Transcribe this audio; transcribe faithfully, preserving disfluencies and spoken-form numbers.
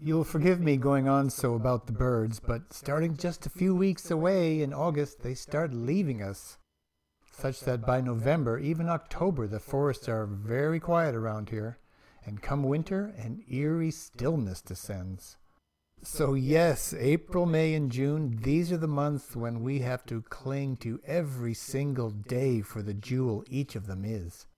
You'll forgive me going on so about the birds, but starting just a few weeks away in August, they start leaving us, such that by November, even October, the forests are very quiet around here, and come winter, an eerie stillness descends. So yes, April, May, and June, these are the months when we have to cling to every single day for the jewel each of them is.